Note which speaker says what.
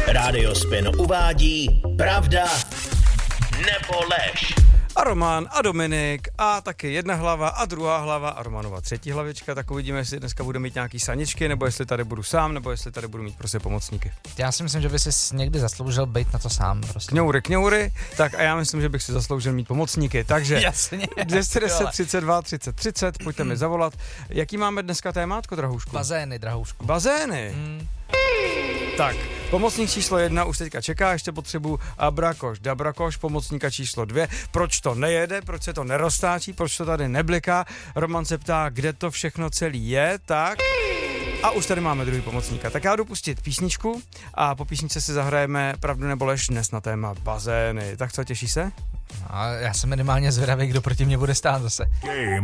Speaker 1: Rádio Spin uvádí pravda nebo lež.
Speaker 2: A Roman a Dominik a taky jedna hlava a druhá hlava a Romanova třetí hlavička, tak uvidíme, jestli dneska bude mít nějaký saničky, nebo jestli tady budu sám, nebo jestli tady budu mít prostě pomocníky.
Speaker 3: Já si myslím, že by si někdy zasloužil být na to sám. Prostě.
Speaker 2: Kňoury, tak a já myslím, že bych si zasloužil mít pomocníky, takže
Speaker 3: Jasně.
Speaker 2: 210 32 30 30, pojďte mi zavolat. Jaký máme dneska témátko, drahoušku?
Speaker 3: Bazény, drahoušku.
Speaker 2: Bazény. Tak, pomocník číslo 1 už teďka čeká, ještě potřebuji abrakoš, dabrakoš, pomocníka číslo 2. Proč to nejede, proč se to neroztáčí, proč to tady nebliká? Roman se ptá, kde to všechno celý je, tak... A už tady máme druhý pomocníka. Tak já jdu pustit písničku a po písničce si zahrajeme pravdu nebo lež dnes na téma bazény. Tak co, těší se?
Speaker 3: A já jsem minimálně zvědavý, kdo proti mě bude stát zase.